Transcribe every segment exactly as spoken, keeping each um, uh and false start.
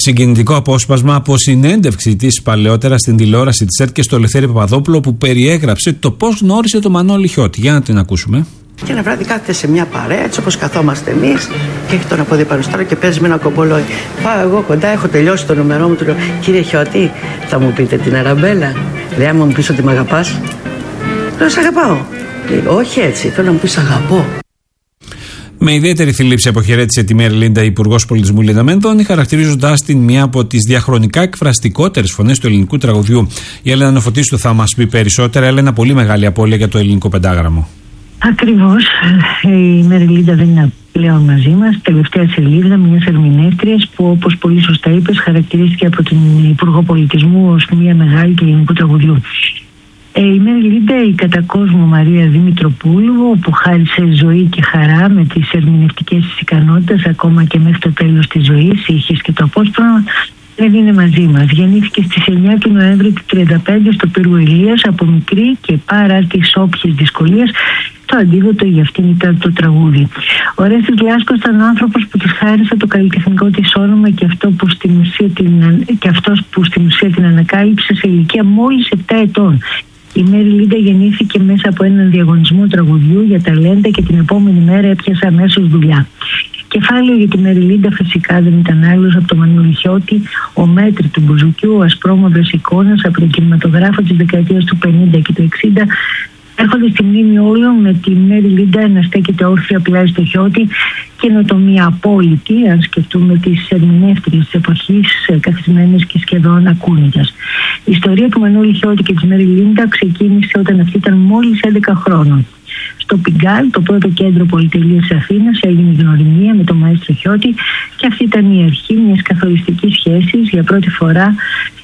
Συγκινητικό απόσπασμα από συνέντευξη της παλαιότερα στην τηλεόραση της ΕΡΤ και στο Ελευθέρη Παπαδόπουλο, που περιέγραψε το πώς γνώρισε το Μανώλη Χιώτη. Για να την ακούσουμε. Και ένα βράδυ κάθεται σε μια παρέα, έτσι όπως καθόμαστε εμείς, και έχει τον αποδίπαρο και παίζει με ένα κομπολόι. Πάω εγώ κοντά, έχω τελειώσει το νούμερό μου, του λέω: Κύριε Χιώτη, θα μου πείτε την Αραμπέλα? Λέει: άμα μου πεις ότι με αγαπάς. Λέω: σ' αγαπάω. Λέει: όχι έτσι, θέλω να μου πεις αγαπώ. Με ιδιαίτερη θλίψη αποχαιρέτησε τη Μέρη Λίντα, Υπουργός Πολιτισμού Λίντα Μενδώνη, χαρακτηρίζοντας την μία από τις διαχρονικά εκφραστικότερες φωνές του ελληνικού τραγουδιού. Η Έλενα Νοφωτίστου θα μας πει περισσότερα. Έλενα, πολύ μεγάλη απώλεια για το ελληνικό πεντάγραμμο. Ακριβώς. Η Μέρη Λίντα δεν είναι πλέον μαζί μας. Τελευταία σελίδα μιας ερμηνεύτριας που, όπως πολύ σωστά είπες, χαρακτηρίστηκε από την Υπουργό Πολιτισμού ως μια μεγάλη του ελληνικού τραγουδιού. Ε, η Μέρη Λίντα, η κατά κόσμο Μαρία Δημητροπούλου, που χάρισε ζωή και χαρά με τις ερμηνευτικές της ικανότητες ακόμα και μέχρι το τέλος της ζωής, είχες και το απόσπασμα, δεν είναι μαζί μας. Γεννήθηκε στις εννιά του Νοέμβρη του τριάντα πέντε στο Πύργο Ηλίας. Από μικρή και παρά τις όποιες δυσκολίες, το αντίδοτο για αυτήν ήταν το τραγούδι. Ο Ρέστης Λάσκος ήταν ο άνθρωπος που της χάρισε το καλλιτεχνικό της όνομα και, αυτό που στην ουσία την, και αυτός που στην ουσία την ανακάλυψε σε ηλικία μόλις επτά ετών. Η Μέρη Λίντα γεννήθηκε μέσα από έναν διαγωνισμό τραγουδιού για ταλέντα και την επόμενη μέρα έπιασε αμέσως δουλειά. Κεφάλαιο για τη Μέρη Λίντα φυσικά δεν ήταν άλλος από το Μανώλη Χιώτη, ο μέτρη του μπουζουκιού, ο ασπρόμαυρος εικόνας από τον κινηματογράφο της δεκαετίας του πενήντα και του εξήντα. Έρχονται στη μνήμη όλων με τη Μέρη Λίντα να στέκεται όρθια πλάι στο Χιώτη, καινοτομία απόλυτη, αν σκεφτούμε τις ερμηνεύτριες της εποχής, καθισμένες και σχεδόν ακούνητας. Η ιστορία του Μανώλη Χιώτη και της Μέρη Λίντα ξεκίνησε όταν αυτή ήταν μόλις έντεκα χρόνων. Στο Πιγκάλ, το πρώτο κέντρο πολυτελείας της Αθήνας, έγινε γνωριμία με τον Μαέστρο Χιώτη και αυτή ήταν η αρχή μιας καθοριστικής σχέσης για πρώτη φορά.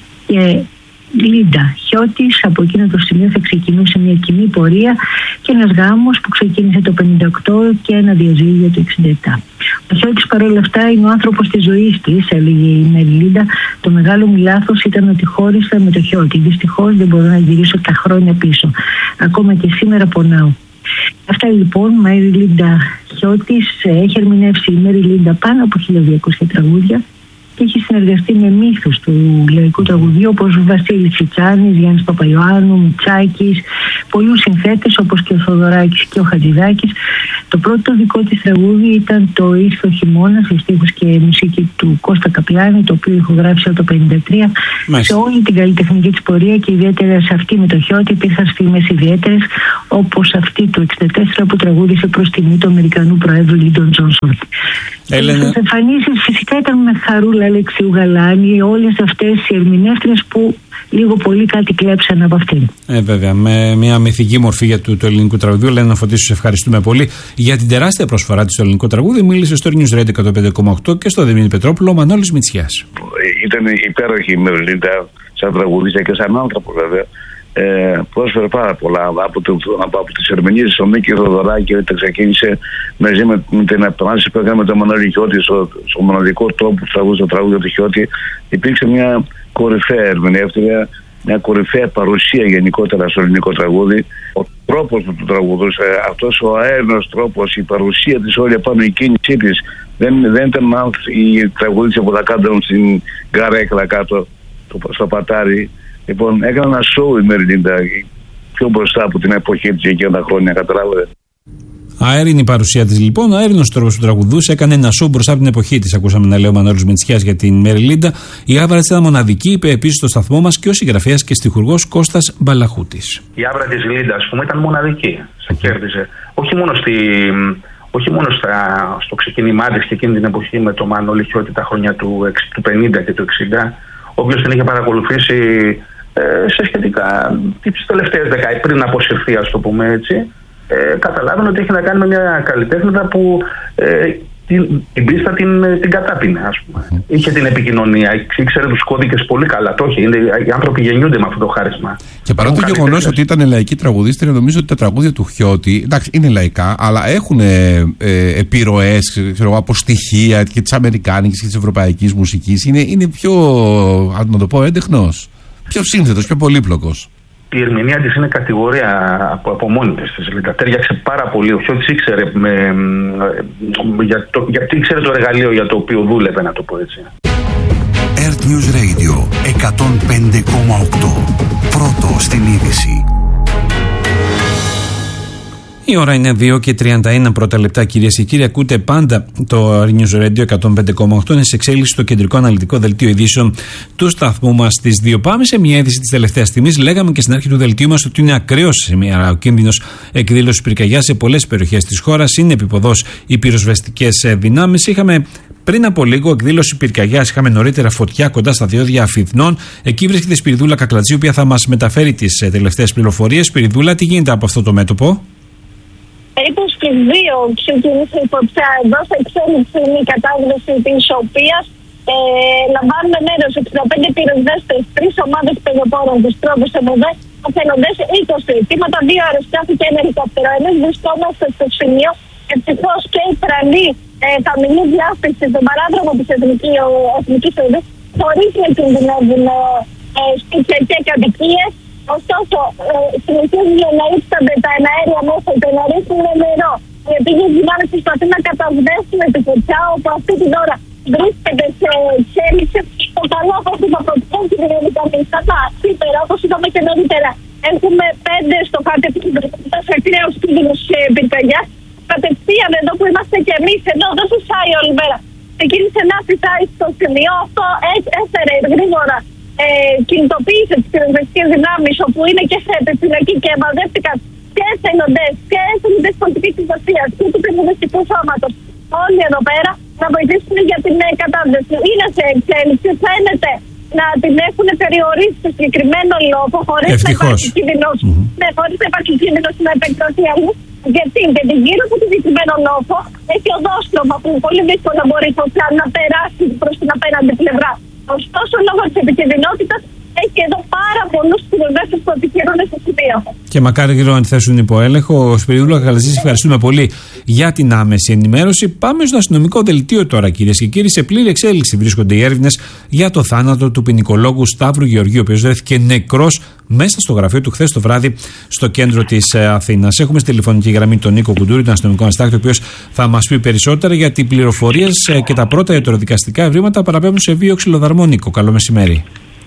Και Λίντα Χιώτης, από εκείνο το σημείο θα ξεκινούσε μια κοινή πορεία και ένας γάμος που ξεκίνησε το πενήντα οκτώ και ένα διαζύγιο το εξήντα επτά. Ο Χιώτης παρόλα αυτά είναι ο άνθρωπος της ζωής της, έλεγε η Μέρη Λίντα. Το μεγάλο μου λάθος ήταν ότι χώρισα με το Χιώτη. Δυστυχώς δεν μπορώ να γυρίσω τα χρόνια πίσω. Ακόμα και σήμερα πονάω. Αυτά λοιπόν, Μέρη Λίντα Χιώτης. Έχει ερμηνεύσει η Μέρη Λίντα πάνω από χίλια διακόσια τραγούδια και έχει συνεργαστεί με μύθους του λαϊκού τραγουδιού όπως Βασίλης Τσιτσάνης, Γιάννης Παπαϊωάννου, Μητσάκης, πολλούς συνθέτες όπως και ο Θοδωράκης και ο Χατζηδάκης. Το πρώτο δικό της τραγούδι ήταν το «Ήρθε ο χειμώνας», σε στίχους και μουσική του Κώστα Καπλάνη, το οποίο ηχογράφησε από το πενήντα τρία. Μάλιστα. Σε όλη την καλλιτεχνική της πορεία και ιδιαίτερα σε αυτή με το Χιώτη υπήρχαν στιγμές ιδιαίτερες, όπως αυτή του εξήντα τέσσερα που τραγούδισε προς τιμή του Αμερικανού Προέδρου Λίντον Τζόνσον. Έλενα. Στις εμφανίσεις φυσικά ήταν με Χαρούλα Αλεξίου Γαλάνη, όλες αυτές οι ερμηνεύτριες που λίγο πολύ κάτι κλέψαν από αυτήν. Ε, βέβαια, με μια μυθική μορφή για του, του ελληνικού τραγουδιού. Έλενα Φωτίστου, σε ευχαριστούμε πολύ για την τεράστια προσφορά της στο ελληνικό τραγούδι. Μίλησε στο News Radio εκατόν πέντε κόμμα οκτώ και στο Δημήτρη Πετρόπουλο, ο Μανώλης Μητσιάς. Ήταν υπέροχη η Μέρη Λίντα σαν τραγουδίστρια και σαν άνθρωπο, βέβαια. Ε, πρόσφερε πάρα πολλά από, το, από, από τις ερμηνείες στο Μίκη Θοδωράκη, όταν ξεκίνησε μαζί με, με την επανάσταση που έκανε με τον Μανώλη Χιώτη στο, στο μοναδικό τρόπο που τραγούδισε το τραγούδι του Χιώτη. Υπήρξε μια κορυφαία ερμηνεύτρια, μια κορυφαία παρουσία γενικότερα στο ελληνικό τραγούδι. Ο τρόπος που το τραγουδούσε, αυτός ο αέρινος τρόπος, η παρουσία της όλη απάνω, η κίνησή της, δεν, δεν ήταν η τραγουδίστρια που θα κάνουν στην καρέκλα κάτω στο πατάρι. Λοιπόν, έκανε ένα σοου η Μέρη Λίντα πιο μπροστά από την εποχή της εκείνα τα χρόνια, καταλάβατε. Αέρινη η παρουσία της λοιπόν, ο αέρινος τρόπος που τραγουδούσε, έκανε ένα σοου μπροστά από την εποχή της. Ακούσαμε να λέει ο Μανώλης Μητσιάς για την Μέρη Λίντα. Η άβρα της ήταν μοναδική, είπε επίσης στο σταθμό μας και ο συγγραφέας και στιχουργός Κώστας Μπαλαχούτης. Η άβρα της Λίντα, ας πούμε, ήταν μοναδική. Σε κέρδιζε. Όχι μόνο, στη, όχι μόνο στα, στο ξεκίνημά της και εκείνη την εποχή με το Μανώλη Χιώτη τα χρόνια του, του πενήντα και του εξήντα. Όποιος την είχε παρακολουθήσει ε, σε σχετικά τις τελευταίες δεκαετίες, πριν αποσυρθεί, ας το πούμε έτσι, ε, καταλάβαινε ότι έχει να κάνει με μια καλλιτέχνητα που ε, την, την πίστα την, την κατάπινε, ας πούμε. Mm. Είχε την επικοινωνία, ήξερε τους κώδικες πολύ καλά. Το είχε. Είναι, οι άνθρωποι γεννιούνται με αυτό το χάρισμα. Και παρά το γεγονός ότι ήταν λαϊκή τραγουδίστρια, νομίζω ότι τα τραγούδια του Χιώτη, εντάξει, είναι λαϊκά, αλλά έχουν ε, ε, επιρροές από στοιχεία και της αμερικάνικης και της ευρωπαϊκής μουσικής. Είναι, είναι πιο, να το πω, έντεχνος, πιο σύνθετος, πιο πολύπλοκος. Η ερμηνεία της είναι κατηγορία από, από μόνη της. Λίντα. Τέριαξε πάρα πολύ. Ο Χιώτης ήξερε, με, με, για το, γιατί ήξερε το εργαλείο για το οποίο δούλευε, να το πω έτσι. Earth News Radio εκατόν πέντε κόμμα οκτώ. Πρώτο στην είδηση. Η ώρα είναι δύο και τριάντα ένα πρώτα λεπτά, κυρίες και κύριοι. Ακούτε πάντα το Earth News Radio εκατόν πέντε κόμμα οκτώ. Είναι σε εξέλιξη το κεντρικό αναλυτικό δελτίο ειδήσεων του σταθμού μας στις δύο. Πάμε σε μια είδηση της τελευταίας στιγμής. Λέγαμε και στην αρχή του δελτίου μας ότι είναι ακραίος σήμερα ο κίνδυνος εκδήλωσης πυρκαγιάς σε πολλές περιοχές της χώρας. Είναι επιποδός οι πυροσβεστικές δυνάμεις. Είχαμε πριν από λίγο εκδήλωση πυρκαγιάς, είχαμε νωρίτερα φωτιά κοντά στα διόδια Αφιθνών. Εκεί βρίσκεται η Σπυριδούλα Κακλατζή, η οποία θα μας μεταφέρει τις τελευταίες πληροφορίες. Σπυριδούλα, τι γίνεται από αυτό το μέτωπο? Περίπου στις δύο ξεκίνησε η φωτιά εδώ, σε εξέλιξη είναι η κατάδυση της οποίας ε, λαμβάνουν μέρος εξήντα πέντε πυροσβέστες, τρεις ομάδες πεζοπόρων, τους τρόπους εμοδέ, αθελοντές είκοσι, τίματα, δύο αεροσκάφη και ένα ελικόπτερο. Εμείς βρισκόμαστε στο σημείο, ευτυχώς και η τρανή ε, χαμηλή διάσταση στον παράδρομο της Εθνικής Οδού, χωρίς να κινδυνεύουν ε, σπίτια και κατοικίες. Ωστόσο, ε, συνεχίζουν να ύψονται τα εναέρια μέσα και να ρίχνουν νερό. Οι επίγειες δυνάμεις προσπαθούν να κατασβέσουν τη φωτιά, όπου αυτή την ώρα βρίσκεται σε εξέλιξη. Το καλό από την αποδοχή τη διαδικασία θα σήμερα, όπως είπαμε και νωρίτερα. Έχουμε πέντε στο κατευθυντικό σε κρέος κίνδυνους πυρκαγιάς. Κατευθείαν εδώ που είμαστε και εμείς, εδώ δεν φυσάει όλη μέρα. Ξεκίνησε να φυσάει στο σημείο, αυτό έφερε γρήγορα. Ε, κινητοποίησε τις πυροσβεστικές δυνάμεις, όπου είναι και σε επιφυλακή και μαζεύτηκαν και εθελοντές και εθελοντές πολιτικής προστασίας και του πυροσβεστικού σώματος. Όλοι εδώ πέρα να βοηθήσουν για την ε, κατάσταση. Είναι σε εξέλιξη, φαίνεται να την έχουν περιορίσει στο συγκεκριμένο λόγο, χωρίς να υπάρχει κίνδυνος mm-hmm. ναι, χωρίς να υπάρχει κίνδυνος να επεκταθεί αλλού. Γιατί, γιατί γύρω από το συγκεκριμένο λόγο έχει οδόστρωμα που πολύ δύσκολα μπορεί να περάσει προς την απέναντι πλευρά. Ωστόσο, λόγω της επικινδυνότητας, έχει εδώ πάρα πολλούς πυροσβέστες που επικοινωνούν στο σημείο. Και μακάρι γύρω να τη θέσουν υπό έλεγχο. Σπυριδούλα Κακλατζή, ευχαριστούμε πολύ για την άμεση ενημέρωση. Πάμε στο αστυνομικό δελτίο τώρα, κυρίες και κύριοι. Σε πλήρη εξέλιξη βρίσκονται οι έρευνες για το θάνατο του ποινικολόγου Σταύρου Γεωργίου, ο οποίος βρέθηκε νεκρός μέσα στο γραφείο του χθες το βράδυ στο κέντρο της Αθήνας. Έχουμε στη τηλεφωνική γραμμή τον Νίκο Κουντούρη, τον αστυνομικό αστάκτη, ο οποίος θα μας πει περισσότερα, γιατί οι πληροφορίες και τα πρώτα ιατροδικαστικά ευρήματα παραπέμπουν σε βίο ξυλοδαρμό. Νίκο, καλό μεσημέρι.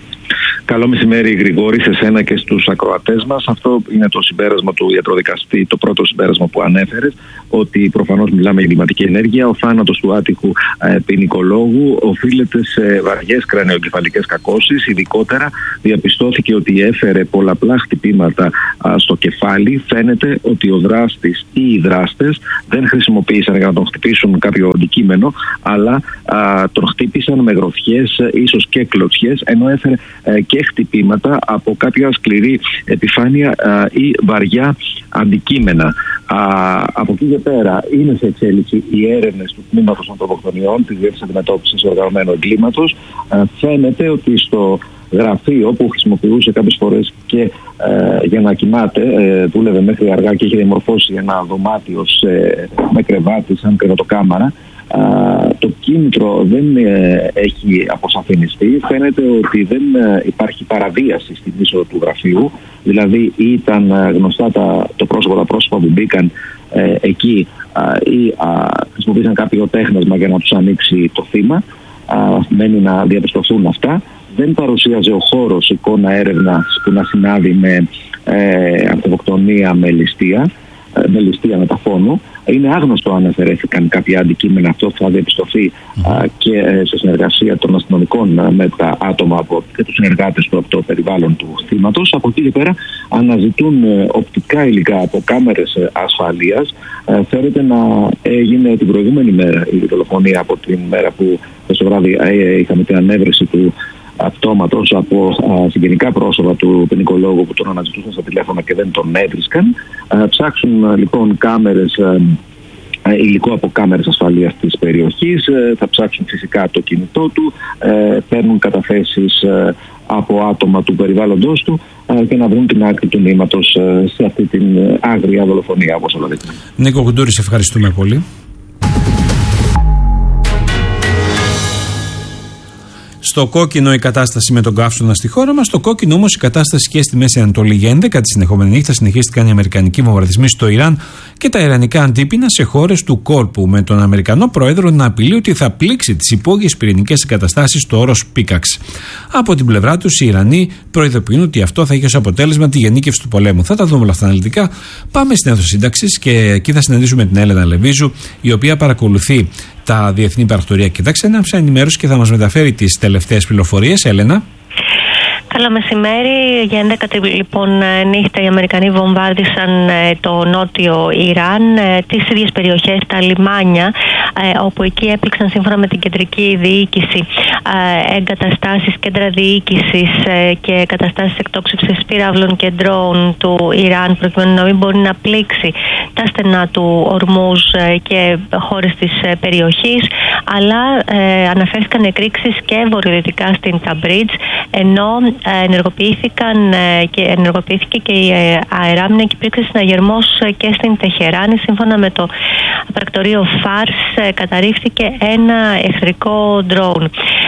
Καλό μεσημέρι, Γρηγόρη, σε σένα και στους ακροατές μας. Αυτό είναι το συμπέρασμα του ιατροδικαστή, το πρώτο συμπέρασμα που ανέφερες, ότι προφανώς μιλάμε για εγκληματική ενέργεια. Ο θάνατος του άτυχου ε, ποινικολόγου οφείλεται σε βαριές κρανιοεγκεφαλικές κακώσεις. Ειδικότερα διαπιστώθηκε ότι έφερε πολλαπλά χτυπήματα α, στο κεφάλι. Φαίνεται ότι ο δράστης ή οι δράστες δεν χρησιμοποίησαν για να τον χτυπήσουν κάποιο αντικείμενο, αλλά α, τον χτύπησαν με γροθιές, ίσως και κλωτσιές, ενώ έφερε ε, και χτυπήματα από κάποια σκληρή επιφάνεια α, ή βαριά αντικείμενα. Α, από εκεί και πέρα είναι σε εξέλιξη οι έρευνες του τμήματος ανθρωποκτονιών, της Διεύθυνσης Αντιμετώπισης Οργανωμένου Εγκλήματος. Α, φαίνεται ότι στο γραφείο που χρησιμοποιούσε κάποιες φορές και ε, για να κοιμάται, ε, δούλευε μέχρι αργά και είχε διαμορφώσει ένα δωμάτιο σε, με κρεβάτι σαν κρεβατοκάμαρα. Uh, το κίνητρο δεν ε, έχει αποσαφινιστεί. Φαίνεται ότι δεν ε, υπάρχει παραβίαση στην είσοδο του γραφείου. Δηλαδή ήταν ε, γνωστά τα, το πρόσωπο, τα πρόσωπα που μπήκαν ε, εκεί ε, ή ε, χρησιμοποίησαν κάποιο τέχνασμα για να τους ανοίξει το θύμα. Uh, μένει να διαπιστωθούν αυτά. Δεν παρουσίαζε ο χώρος εικόνα έρευνας που να συνάδει με ε, ανθρωποκτονία με ληστεία. με ληστεία μεταφώνου. Είναι άγνωστο αν αφαιρέθηκαν κάποια αντικείμενα. Αυτό θα διαπιστωθεί mm. α, και ε, σε συνεργασία των αστυνομικών α, με τα άτομα από, και τους συνεργάτες του από το περιβάλλον του θύματος. Από εκεί και πέρα αναζητούν ε, οπτικά υλικά από κάμερες ε, ασφαλείας. Ε, φέρεται να έγινε την προηγούμενη μέρα η δολοφονία, από την μέρα που το βράδυ ε, είχαμε την ανέβρεση του αυτόματος από α, συγγενικά πρόσωπα του ποινικολόγου που τον αναζητούσαν στα τηλέφωνα και δεν τον έβρισκαν. Α, ψάξουν α, λοιπόν κάμερες, α, α, υλικό από κάμερες ασφαλείας της περιοχής, α, θα ψάξουν φυσικά το κινητό του, α, παίρνουν καταθέσεις α, από άτομα του περιβάλλοντος του α, και να βρουν την άκρη του νήματος α, σε αυτή την άγρια δολοφονία, όπως όλα δείχνουν. Νίκο Κουντούρη, σε ευχαριστούμε πολύ. Στο κόκκινο η κατάσταση με τον καύσωνα στη χώρα μας, στο κόκκινο όμως η κατάσταση και στη Μέση Ανατολή. Για έντεκατη συνεχόμενη νύχτα συνεχίστηκαν οι αμερικανικοί βομβαρδισμοί στο Ιράν και τα ιρανικά αντίπεινα σε χώρες του κόλπου, με τον Αμερικανό πρόεδρο να απειλεί ότι θα πλήξει τις υπόγειες πυρηνικές εγκαταστάσεις στο όρος Πίκαξ. Από την πλευρά τους, οι Ιρανοί προειδοποιούν ότι αυτό θα έχει ως αποτέλεσμα τη γενίκευση του πολέμου. Θα τα δούμε όλα αυτά αναλυτικά. Πάμε στην αίθουσα σύνταξης και εκεί θα συναντήσουμε την Έλενα Λεβίζου, η οποία παρακολουθεί τα διεθνή παρακτορία και τα ξένα ενημέρωση και θα μας μεταφέρει τις τελευταίες πληροφορίες. Έλενα. Καλό μεσημέρι. Για έντεκατη λοιπόν νύχτα οι Αμερικανοί βομβάρδισαν το νότιο Ιράν, τις ίδιες περιοχές, τα λιμάνια, όπου εκεί έπληξαν σύμφωνα με την κεντρική διοίκηση εγκαταστάσεις, κέντρα διοίκησης και εγκαταστάσεις εκτόξευσης πυράβλων και ντρόουν του Ιράν, προκειμένου να μην μπορεί να πλήξει τα στενά του Ορμούζ και χώρες της περιοχής, αλλά αναφέρθηκαν εκρήξεις και βορειοδυτικά στην Ταμπρίτζ, ενώ ενεργοποιήθηκαν και ενεργοποιήθηκε και η αεράμινα και υπήρξε συναγερμός και στην Τεχεράνη. Σύμφωνα με το πρακτορείο Φάρς, καταρρίφθηκε ένα εχθρικό ντρόουν.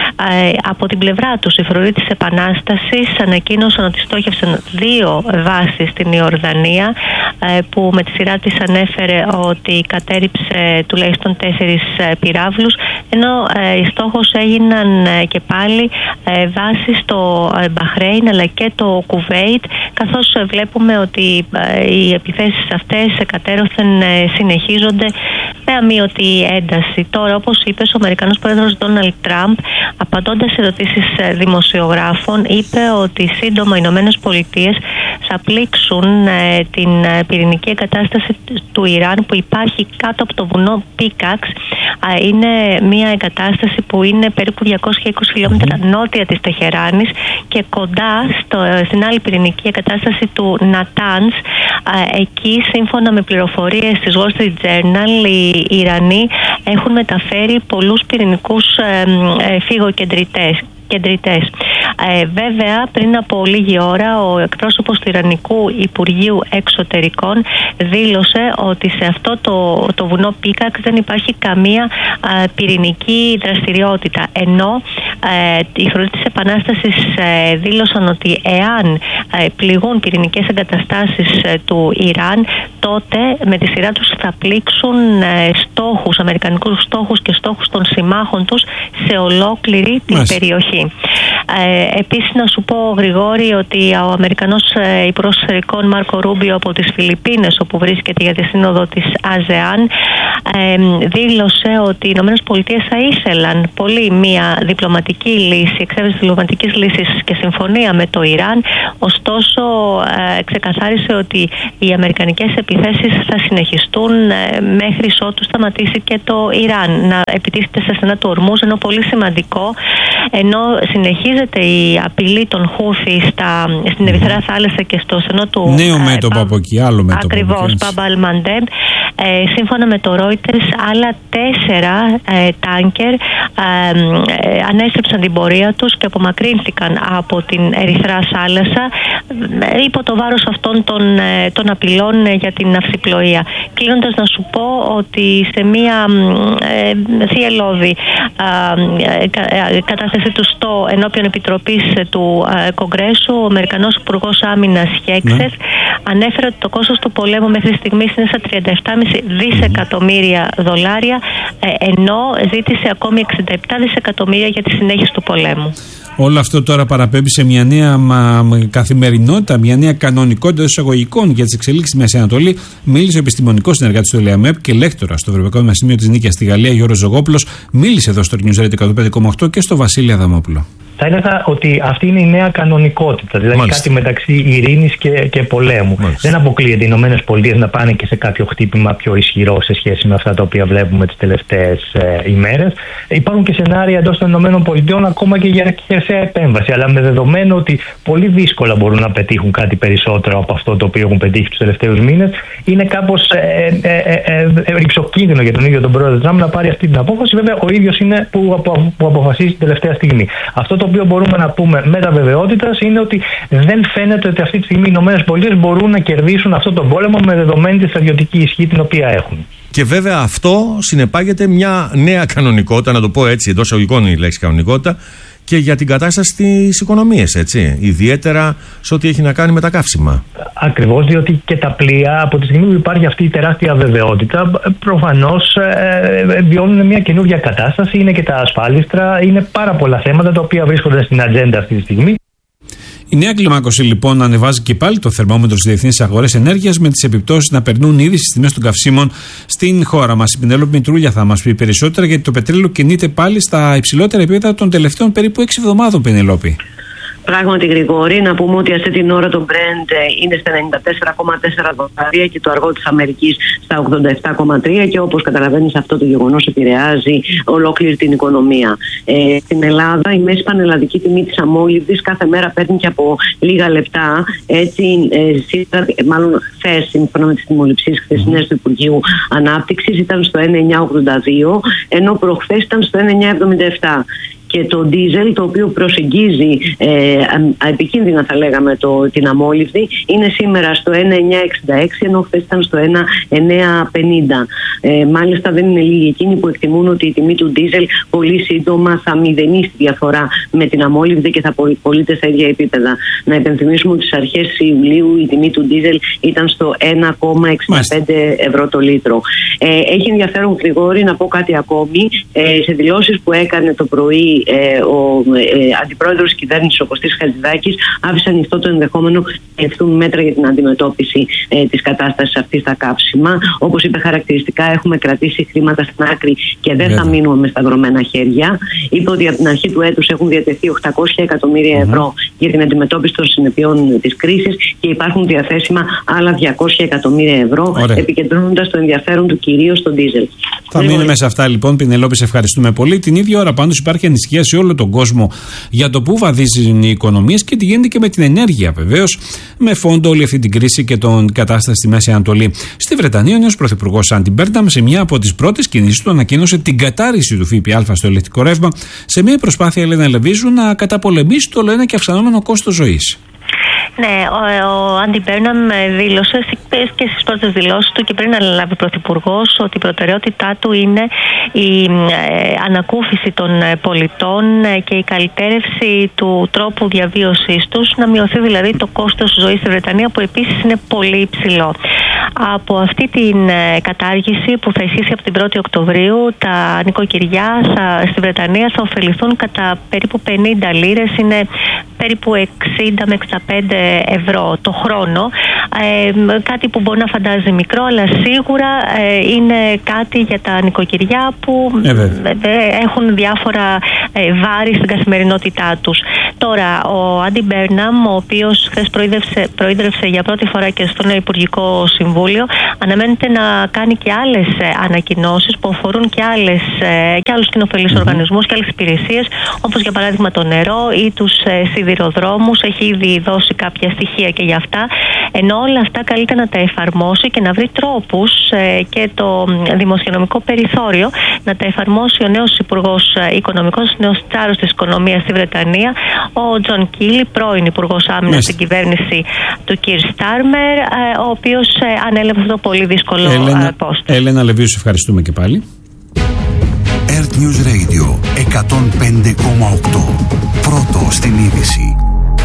Από την πλευρά τους, οι φρουροί της Επανάστασης ανακοίνωσαν ότι στόχευσαν δύο βάσεις στην Ιορδανία, που με τη σειρά της ανέφερε ότι κατέριψε τουλάχιστον τέσσερις πυράβλους, ενώ οι στόχος έγιναν και πάλι βάσεις στο Μπαχρέιν αλλά και το Κουβέιτ, καθώς βλέπουμε ότι οι επιθέσεις αυτές κατέρωθεν συνεχίζονται με αμείωτη ένταση. Τώρα, όπως είπε ο Αμερικανός πρόεδρος Ντόναλντ Τραμπ, απαντώντας σε ερωτήσεις δημοσιογράφων, είπε ότι σύντομα οι Ηνωμένες Πολιτείες θα πλήξουν ε, την πυρηνική εγκατάσταση του Ιράν που υπάρχει κάτω από το βουνό Πίκαξ. Ε, είναι μια εγκατάσταση που είναι περίπου διακόσια είκοσι χιλιόμετρα νότια της Τεχεράνης και κοντά στο, στην άλλη πυρηνική εγκατάσταση του Νατάνς. Ε, εκεί, σύμφωνα με πληροφορίες της Wall Street Journal, οι Ιρανοί έχουν μεταφέρει πολλούς πυρηνικούς ε, ε, φυγοκεντρητές. Κεντρητές. Ε, βέβαια, πριν από λίγη ώρα, ο εκπρόσωπος του Ιρανικού Υπουργείου Εξωτερικών δήλωσε ότι σε αυτό το, το βουνό Πίκαξ δεν υπάρχει καμία α, πυρηνική δραστηριότητα. Ενώ ε, οι φρουροί της Επανάστασης ε, δήλωσαν ότι εάν ε, πληγούν πυρηνικές εγκαταστάσεις ε, του Ιράν, τότε με τη σειρά τους θα πλήξουν ε, στόχους, αμερικανικούς στόχους και στόχους των συμμάχων τους σε ολόκληρη την Μάλιστα. περιοχή. Ε, επίσης να σου πω, Γρηγόρη, ότι ο Αμερικανός ε, Υπουργός Εξωτερικών Μάρκο Ρούμπιο από τις Φιλιππίνες, όπου βρίσκεται για τη σύνοδο της ΑΖΕΑΝ, ε, δήλωσε ότι οι Ηνωμένες Πολιτείες θα ήθελαν πολύ μια διπλωματική λύση, εξέβρεση διπλωματικής λύσης και συμφωνία με το Ιράν. Ωστόσο, ε, ξεκαθάρισε ότι οι αμερικανικές επιθέσεις θα συνεχιστούν ε, μέχρι ότου σταματήσει και το Ιράν να επιτίθεται στα στενά του Ορμούζ, ενώ πολύ σημαντικό, ενώ συνεχίζεται η απειλή των Χούθι στα, στην Ερυθρά Θάλασσα και στο στενό του νέο ε, μέτωπο πα, από εκεί, άλλο μέτωπο. Ακριβώς, Μπαμπ αλ-Μαντέμ. Ε, σύμφωνα με το Reuters, άλλα τέσσερα ε, τάνκερ ε, ε, ανέστρεψαν την πορεία τους και απομακρύνθηκαν από την Ερυθρά Θάλασσα ε, υπό το βάρος αυτών των, ε, των απειλών ε, για την ναυσιπλοεία. Κλείνοντας, να σου πω ότι σε μία ε, θυελώδη ε, ε, κατάθεση του στο ενώπιον επιτροπής του ε, Κογκρέσου, ο Αμερικανός Υπουργός Άμυνας Χέξεθ ναι. ανέφερε ότι το κόστος του πολέμου μέχρι στιγμής είναι στα τριάντα επτά κόμμα πέντε δισεκατομμύρια δολάρια, ε, ενώ ζήτησε ακόμη εξήντα επτά δισεκατομμύρια για τη συνέχιση του πολέμου. Όλο αυτό τώρα παραπέμπει σε μια νέα μα, καθημερινότητα, μια νέα κανονικότητα εισαγωγικών για τις εξελίξεις στη Μέση Ανατολή. Μίλησε ο επιστημονικός συνεργάτης του ΕΛΕΑΜΕΠ και λέκτορας στο Ευρωπαϊκό Πανεπιστήμιο της Νίκαιας στη Γαλλία, Γιώργος Ζωγόπουλος. Μίλησε εδώ στο News Radio εκατόν πέντε κόμμα οκτώ και στο Βασίλη Αδαμόπουλο. Θα έλεγα ότι αυτή είναι η νέα κανονικότητα, δηλαδή Μάλιστα. κάτι μεταξύ ειρήνης και, και πολέμου. Μάλιστα. Δεν αποκλείεται οι Ηνωμένες Πολιτείες να πάνε και σε κάποιο χτύπημα πιο ισχυρό σε σχέση με αυτά τα οποία βλέπουμε τις τελευταίες ε, ημέρες. Υπάρχουν και σενάρια εντός των Ηνωμένων Πολιτείων ακόμα και για χερσαία επέμβαση, αλλά με δεδομένο ότι πολύ δύσκολα μπορούν να πετύχουν κάτι περισσότερο από αυτό το οποίο έχουν πετύχει τους τελευταίους μήνες, είναι κάπως ε, ε, ε, ε, ε, ρηψοκίνδυνο για τον ίδιο τον πρόεδρο Τραμπ να πάρει αυτή την απόφαση. Βέβαια, ο ίδιος είναι που, απο, που αποφασίζει την τελευταία στιγμή. Αυτό το οποίο μπορούμε να πούμε με τα βεβαιότητας είναι ότι δεν φαίνεται ότι αυτή τη στιγμή οι Ηνωμένες Πολιτείες μπορούν να κερδίσουν αυτόν τον πόλεμο με δεδομένη τη στρατιωτική ισχύ την οποία έχουν. Και βέβαια αυτό συνεπάγεται μια νέα κανονικότητα, να το πω έτσι, εντός εισαγωγικών η λέξη κανονικότητα, και για την κατάσταση στις οικονομίες, έτσι, ιδιαίτερα σε ό,τι έχει να κάνει με τα καύσιμα. Ακριβώς, διότι και τα πλοία, από τη στιγμή που υπάρχει αυτή η τεράστια αβεβαιότητα, προφανώς ε, βιώνουν μια καινούργια κατάσταση. Είναι και τα ασφάλιστρα, είναι πάρα πολλά θέματα τα οποία βρίσκονται στην ατζέντα αυτή τη στιγμή. Η νέα κλιμάκωση λοιπόν ανεβάζει και πάλι το θερμόμετρο στις διεθνείς αγορές ενέργειας, με τις επιπτώσεις να περνούν ήδη στις τιμές των καυσίμων στην χώρα μας. Η Πινελόπη Μητρούλια θα μας πει περισσότερα, γιατί το πετρέλαιο κινείται πάλι στα υψηλότερα επίπεδα των τελευταίων περίπου έξι εβδομάδων, Πινελόπη. Πράγματι, Γρηγόρη, να πούμε ότι αυτή την ώρα το Brent είναι στα ενενήντα τέσσερα κόμμα τέσσερα δολάρια και το αργό της Αμερικής στα ογδόντα επτά κόμμα τρία, και όπως καταλαβαίνεις, αυτό το γεγονός επηρεάζει ολόκληρη την οικονομία. Ε, στην Ελλάδα η μέση πανελλαδική τιμή της αμόλυβδης κάθε μέρα παίρνει και από λίγα λεπτά. Έτσι, ε, σήμερα, μάλλον χθες, σύμφωνα με τις τιμοληψίες χθεσινές του Υπουργείου Ανάπτυξης, ήταν στο ένα εννιά ογδόντα δύο, ενώ προχθές ήταν στο ένα εννιά εβδομήντα επτά. Και το ντίζελ, το οποίο προσεγγίζει ε, επικίνδυνα, θα λέγαμε, το, την αμόλυβδη, είναι σήμερα στο ένα εννιά εξήντα έξι, ενώ χθες ήταν στο ένα εννιά πενήντα. Ε, μάλιστα, δεν είναι λίγοι εκείνοι που εκτιμούν ότι η τιμή του ντίζελ πολύ σύντομα θα μηδενίσει τη διαφορά με την αμόλυβδη και θα πωλείται στα ίδια επίπεδα. Να υπενθυμίσουμε ότι στις αρχές Ιουλίου η τιμή του ντίζελ ήταν στο ένα κόμμα εξήντα πέντε ευρώ το λίτρο. Ε, έχει ενδιαφέρον, Γρηγόρη, να πω κάτι ακόμη. Ε, σε δηλώσεις που έκανε το πρωί Ε, ο ε, αντιπρόεδρος της κυβέρνησης, ο Κωστής Χατζηδάκης, άφησε ανοιχτό το ενδεχόμενο να ληφθούν μέτρα για την αντιμετώπιση ε, της κατάστασης αυτής στα κάψιμα. Όπως είπε χαρακτηριστικά, έχουμε κρατήσει χρήματα στην άκρη και δεν yeah. θα μείνουμε με σταυρωμένα χέρια. Είπε ότι από την αρχή του έτους έχουν διατεθεί οκτακόσια εκατομμύρια ευρώ mm-hmm. για την αντιμετώπιση των συνεπειών της κρίσης και υπάρχουν διαθέσιμα άλλα διακόσια εκατομμύρια ευρώ, επικεντρώνοντας το ενδιαφέρον του κυρίως στον ντίζελ. Θα μείνουμε σε αυτά λοιπόν, Πινελόπη, σε ευχαριστούμε πολύ. Την ίδια ώρα πάντως υπάρχει ανησυχία σε όλο τον κόσμο για το πού βαδίζουν οι οικονομίες και τι γίνεται και με την ενέργεια, βεβαίως, με φόντο όλη αυτή την κρίση και την κατάσταση στη Μέση Ανατολή. Στη Βρετανία, ο νέος πρωθυπουργός Άντι Μπέρναμ, σε μια από τις πρώτες κινήσεις του, ανακοίνωσε την κατάρριση του ΦΠΑ στο ηλεκτρικό ρεύμα, σε μια προσπάθεια, λέει, να Λεβίζου να καταπολεμήσει το όλο ένα και αυξανόμενο κόστος ζωής. Ναι, ο Άντι Μπέρναμ δήλωσε και στις πρώτες δηλώσεις του και πριν αναλάβει πρωθυπουργός ότι η προτεραιότητά του είναι η ανακούφιση των πολιτών και η καλυτέρευση του τρόπου διαβίωσης τους, να μειωθεί δηλαδή το κόστος ζωής στη Βρετανία, που επίσης είναι πολύ υψηλό. Από αυτή την κατάργηση που θα ισχύσει από την πρώτη Οκτωβρίου, τα νοικοκυριά στη Βρετανία θα ωφεληθούν κατά περίπου πενήντα λίρες, είναι περίπου εξήντα με εξήντα πέντε ευρώ το χρόνο. Ε, κάτι που μπορεί να φαντάζει μικρό, αλλά σίγουρα ε, είναι κάτι για τα νοικοκυριά που ε, έχουν διάφορα ε, βάρη στην καθημερινότητά τους. Τώρα, ο Άντι Μπέρναμ, ο οποίος χθες προείδρευσε, προείδρευσε για πρώτη φορά και στο νέο Υπουργικό Συμβούλιο, αναμένεται να κάνει και άλλες ανακοινώσεις που αφορούν και, άλλες, και άλλους κοινοφελείς mm-hmm. οργανισμούς και άλλες υπηρεσίες, όπως για παράδειγμα το νερό ή τους σιδηροδρόμους. Έχει ήδη δώσει κάποια στοιχεία και για αυτά, ενώ όλα αυτά καλείται να τα εφαρμόσει και να βρει τρόπους ε, και το δημοσιονομικό περιθώριο να τα εφαρμόσει ο νέος Υπουργός Οικονομικών, ο νέος τσάρος της οικονομίας στη Βρετανία, ο Τζον Κίλι, πρώην Υπουργός Άμυνας στην κυβέρνηση του Κιρ Στάρμερ, ε, ο οποίος ε, ανέλαβε αυτό το πολύ δύσκολο Έλενα, ε, πόστο. Έλενα Λεβίου, σε ευχαριστούμε και πάλι. Earth News Radio εκατόν πέντε κόμμα οκτώ. Πρώτο στην είδηση.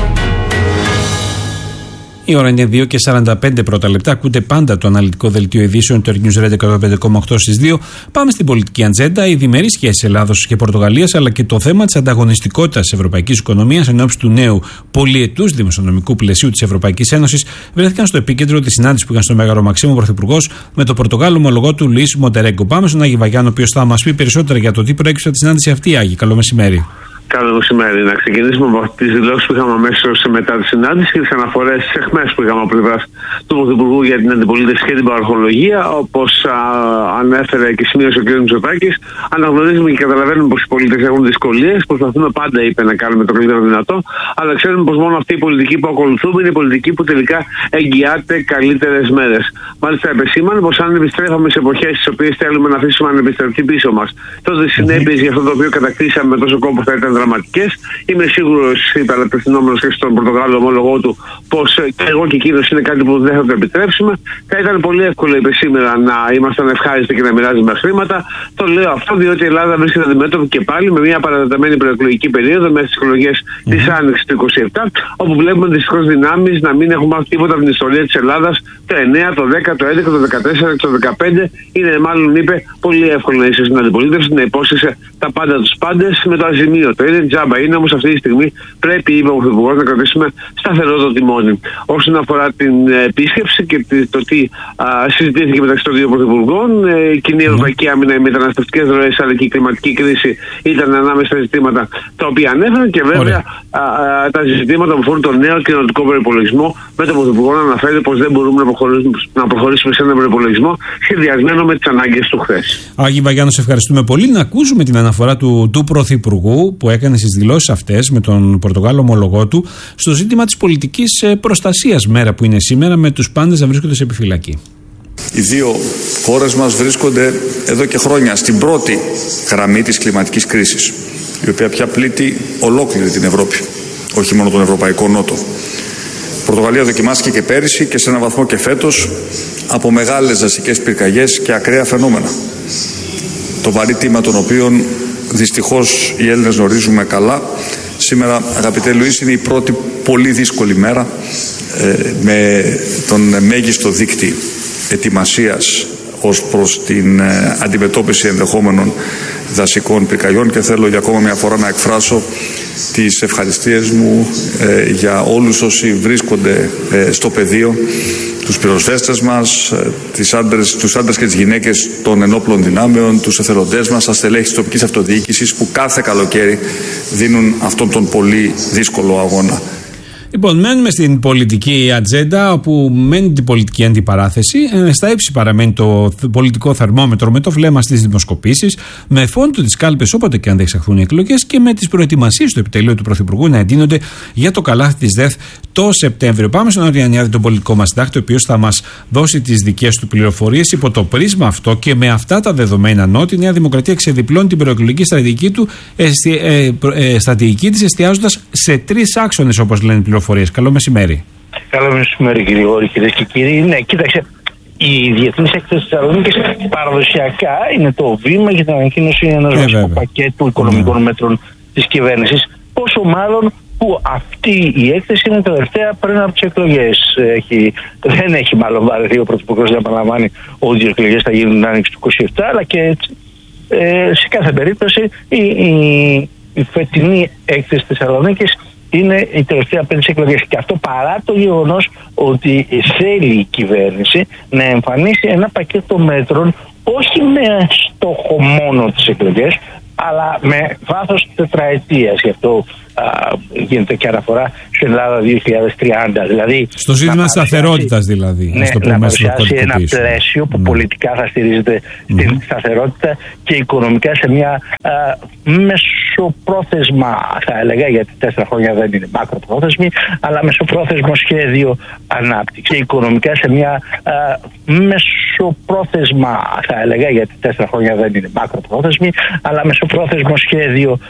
Η ώρα είναι δύο και σαράντα πέντε πρώτα λεπτά. Ακούτε πάντα το αναλυτικό δελτίο ειδήσεων του Earth News Radio εκατόν πέντε κόμμα οκτώ στις δύο. Πάμε στην πολιτική ατζέντα. Οι διμερείς σχέσεις Ελλάδος και Πορτογαλίας, αλλά και το θέμα της ανταγωνιστικότητας της ευρωπαϊκής οικονομίας εν ώψη του νέου πολυετούς δημοσιονομικού πλαισίου της Ευρωπαϊκής Ένωσης βρέθηκαν στο επίκεντρο της συνάντησης που είχαν στο Μέγαρο Μαξίμου ο Πρωθυπουργός με τον Πορτογάλο ομολογό του Λουίς Μοντερέγκο. Πάμε στον Άγη Βαγιάνο, ο οποίος θα μας πει περισσότερα για το τι προέκυψε από τη συνάντηση αυτή. Άγη, καλό μεσημέρι. Καλό μεσημέρι. Να ξεκινήσουμε από τις δηλώσεις που είχαμε αμέσως μετά τη συνάντηση και τις αναφορές στις αιχμές που είχαμε από πλευράς του Πρωθυπουργού για την αντιπολίτευση και την παραρχολογία. Όπως α, ανέφερε και σημείωσε ο κ. Μητσοτάκης, αναγνωρίζουμε και καταλαβαίνουμε πως οι πολίτες έχουν δυσκολίες. Προσπαθούμε πάντα, είπε, να κάνουμε το καλύτερο δυνατό, αλλά ξέρουμε πως μόνο αυτή η πολιτική που ακολουθούμε είναι η πολιτική που τελικά εγγυάται καλύτερες μέρες. Μάλιστα, επεσήμανε πως αν επιστρέφαμε σε εποχές στις οποίες θέλουμε να αφήσουμε ανεπιστρεπτή πίσω μας, τότε οι συνέπειες για αυτό το οποίο κατακτήσαμε με τόσο κόπο θα ήταν δραματικές. Είμαι σίγουρος, είπε απευθυνόμενος και στον Πορτογάλο ομόλογό του, πως και εγώ και εκείνος είναι κάτι που δεν θα το επιτρέψουμε. Θα ήταν πολύ εύκολο, είπε σήμερα, να ήμασταν ευχάριστοι και να μοιράζουμε χρήματα. Το λέω αυτό διότι η Ελλάδα βρίσκεται αντιμέτωπη και πάλι με μια παρατεταμένη προεκλογική περίοδο μέσα στις εκλογές mm-hmm. της Άνοιξης του είκοσι επτά, όπου βλέπουμε δυστυχώς δυνάμεις να μην έχουν μάθει τίποτα από την ιστορία της Ελλάδας το εννέα, το δέκα, το έντεκα, το δεκατέσσερα και το δεκαπέντε. Είναι μάλλον, είπε, πολύ εύκολο να είσαι στην αντιπολίτευση, να υπόσχεσαι τα πάντα τους πάντες με το αζημίωτο. Είναι τζάμπα. Είναι όμως αυτή τη στιγμή πρέπει, είπε ο Πρωθυπουργός, να κρατήσουμε σταθερό το τιμόνι. Όσον αφορά την επίσκεψη και το τι α, συζητήθηκε μεταξύ των δύο Πρωθυπουργών, ε, η κοινή ευρωπαϊκή άμυνα, οι μεταναστευτικές ροές αλλά και η κλιματική κρίση ήταν ανάμεσα στα ζητήματα τα οποία ανέφεραν και βέβαια α, α, τα ζητήματα που αφορούν τον νέο κοινοτικό προϋπολογισμό, με τον Πρωθυπουργό να αναφέρει πως δεν μπορούμε να προχωρήσουμε, να προχωρήσουμε σε έναν προϋπολογισμό σχεδιασμένο με τις ανάγκες του χθες. Άγιε Βαγιάννο, σε ευχαριστούμε πολύ. Να ακούσουμε την αναφορά του, του Πρωθυπουργού που έκανε στις δηλώσεις αυτές με τον Πορτογάλο ομολογό του στο ζήτημα της πολιτικής προστασίας, μέρα που είναι σήμερα, με τους πάντες να βρίσκονται σε επιφυλακή. Οι δύο χώρες μας βρίσκονται εδώ και χρόνια στην πρώτη γραμμή της κλιματικής κρίσης, η οποία πια πλήττει ολόκληρη την Ευρώπη, όχι μόνο τον Ευρωπαϊκό Νότο. Η Πορτογαλία δοκιμάστηκε και πέρυσι και σε έναν βαθμό και φέτος από μεγάλες δασικές πυρκαγιές και ακραία φαινόμενα. Το βαρύ τίμα των οποίων δυστυχώς οι Έλληνες γνωρίζουμε καλά. Σήμερα, αγαπητέ Λουίς, είναι η πρώτη πολύ δύσκολη μέρα ε, με τον μέγιστο δείκτη ετοιμασίας ως προς την ε, αντιμετώπιση ενδεχόμενων δασικών πυρκαγιών, και θέλω για ακόμα μια φορά να εκφράσω τις ευχαριστίες μου ε, για όλους όσοι βρίσκονται ε, στο πεδίο, τους πυροσβέστες μας, ε, τις άντρες, τους άντρες και τις γυναίκες των ενόπλων δυνάμεων, τους εθελοντές μας, τα στελέχη της τοπικής αυτοδιοίκησης που κάθε καλοκαίρι δίνουν αυτόν τον πολύ δύσκολο αγώνα. Λοιπόν, μένουμε στην πολιτική ατζέντα, όπου μένει την πολιτική αντιπαράθεση. Ε, στα ύψη παραμένει το πολιτικό θερμόμετρο με το βλέμμα στις δημοσκοπήσεις, με φόντο τις κάλπες όποτε και αν διεξαχθούν οι εκλογές και με τις προετοιμασίες του επιτελείου του Πρωθυπουργού να εντείνονται για το καλάθι της ΔΕΘ το Σεπτέμβριο. Πάμε στον Νότιο Ιαννιάδη, τον πολιτικό μας συντάκτη, ο οποίος θα μας δώσει τις δικές του πληροφορίες. Υπό το πρίσμα αυτό και με αυτά τα δεδομένα, Νότια, η Νέα Δημοκρατία ξεδιπλώνει την προεκλογική στρατηγική του, εστι, ε, ε, στρατηγική της, εστιάζοντας σε τρεις άξονες, όπως λένε οι πληροφορίες. Καλό μεσημέρι. Καλό μεσημέρι, κύριε Γόρη, κυρίες και κύριοι. Ναι, κοίταξε. Η Διεθνής Έκθεση της Θεσσαλονίκης παραδοσιακά είναι το βήμα για την ανακοίνωση ενός βασικού πακέτου οικονομικών yeah. μέτρων της κυβέρνησης. Πόσο μάλλον που αυτή η έκθεση είναι τελευταία πριν από τις εκλογές. Έχει, δεν έχει μάλλον βαρεθεί ο Πρωθυπουργός να επαναλαμβάνει ότι οι εκλογές θα γίνουν την άνοιξη του είκοσι επτά, αλλά και έτσι, ε, σε κάθε περίπτωση η, η, η φετινή έκθεση της Θεσσαλονίκης είναι η τελευταία πριν τις εκλογές. Και αυτό παρά το γεγονός ότι θέλει η κυβέρνηση να εμφανίσει ένα πακέτο μέτρων όχι με στόχο μόνο τις εκλογές, αλλά με βάθος τετραετίας. Γι' αυτό α, γίνεται και αναφορά στην Ελλάδα δύο χιλιάδες τριάντα. Δηλαδή, στο ζήτημα σταθερότητας, δηλαδή. Ναι, να παρουσιάσει ένα πλαίσιο που mm. πολιτικά θα στηρίζεται mm. στην σταθερότητα και οικονομικά σε μια α, μεσοπρόθεσμα, θα έλεγα, γιατί τέσσερα χρόνια δεν είναι μακροπρόθεσμη, αλλά μεσοπρόθεσμο σχέδιο ανάπτυξη. Και οικονομικά σε μια α, μεσοπρόθεσμα, θα έλεγα, γιατί τέσσερα χρόνια δεν είναι μακροπρόθεσμη, αλλά μεσοπρόθεσμο σχέδιο